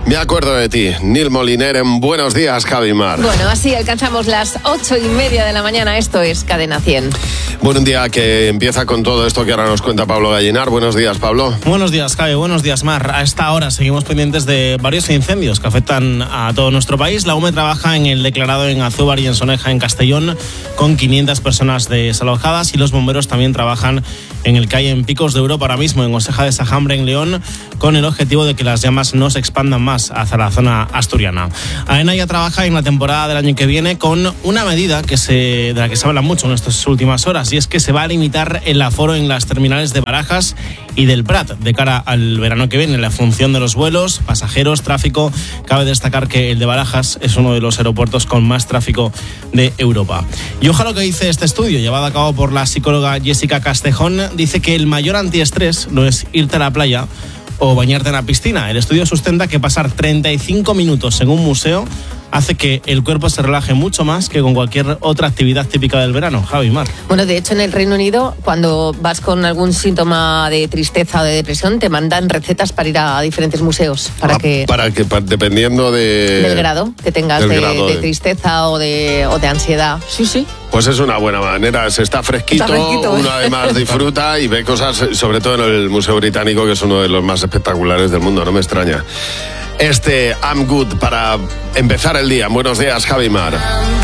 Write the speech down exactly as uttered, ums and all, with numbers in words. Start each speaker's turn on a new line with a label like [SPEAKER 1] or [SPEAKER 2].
[SPEAKER 1] Me acuerdo de ti, Neil Moliner en Buenos Días, Javi Mar.
[SPEAKER 2] Bueno, así alcanzamos las ocho y media de la mañana. Esto es Cadena cien.
[SPEAKER 1] Bueno, un día que empieza con todo esto que ahora nos cuenta Pablo Gallinar. Buenos días, Pablo.
[SPEAKER 3] Buenos días, Javi. Buenos días, Mar. A esta hora seguimos pendientes de varios incendios que afectan a todo nuestro país. La U M E trabaja en el declarado en Azúbar y en Soneja, en Castellón, con quinientas personas desalojadas, y los bomberos también trabajan en el que hay en Picos de Europa ahora mismo, en Oseja de Sajambre, en León, con el objetivo de que las llamas no se expandan más hacia la zona asturiana. AENA ya trabaja en la temporada del año que viene con una medida que se, de la que se habla mucho en estas últimas horas, y es que se va a limitar el aforo en las terminales de Barajas y del Prat de cara al verano que viene. La función de los vuelos, pasajeros, tráfico. Cabe destacar que el de Barajas es uno de los aeropuertos con más tráfico de Europa. Y ojalá lo que dice este estudio, llevado a cabo por la psicóloga Jessica Castejón, dice que el mayor antiestrés no es irte a la playa o bañarte en la piscina. El estudio sustenta que pasar treinta y cinco minutos en un museo hace que el cuerpo se relaje mucho más que con cualquier otra actividad típica del verano. Javi Mar.
[SPEAKER 2] Bueno, de hecho, en el Reino Unido, cuando vas con algún síntoma de tristeza o de depresión, te mandan recetas para ir a diferentes museos. Para
[SPEAKER 1] ah,
[SPEAKER 2] que
[SPEAKER 1] para que para, dependiendo de,
[SPEAKER 2] del grado que tengas de,
[SPEAKER 1] grado
[SPEAKER 2] de
[SPEAKER 1] de
[SPEAKER 2] tristeza o de, o de ansiedad. Sí, sí.
[SPEAKER 1] Pues es una buena manera, se está fresquito,
[SPEAKER 2] está fresquito.
[SPEAKER 1] Uno además disfruta y ve cosas, sobre todo en el Museo Británico, que es uno de los más espectaculares del mundo, no me extraña. Este I'm Good para empezar el día. Buenos días, Javi Mar.